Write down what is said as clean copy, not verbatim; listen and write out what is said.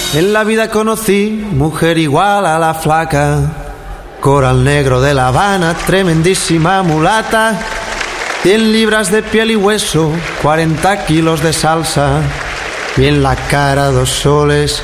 En la vida conocí mujer igual a la flaca, coral negro de La Habana, tremendísima mulata, 100 libras de piel y hueso, 40 kilos de salsa, y en la cara 2 soles